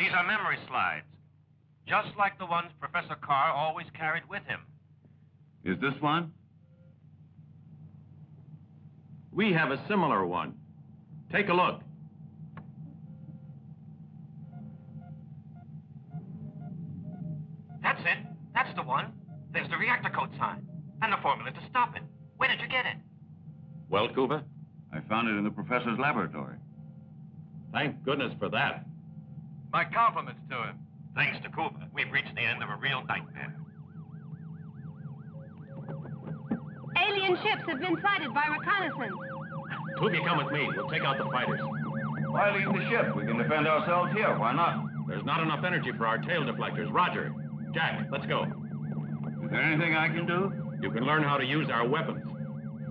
These are memory slides, just like the ones Professor Carr always carried with him. Is this one? We have a similar one. Take a look. That's it. That's the one. There's the reactor code sign and the formula to stop it. Where did you get it? Well, Kuba? I found it in the professor's laboratory. Thank goodness for that. My compliments to him. Thanks to Kuba, we've reached the end of a real nightmare. Alien ships have been sighted by reconnaissance. Kuba, come with me. We'll take out the fighters. Why leave the ship? We can defend ourselves here. Why not? There's not enough energy for our tail deflectors. Roger. Jack, let's go. Is there anything I can do? You can learn how to use our weapons.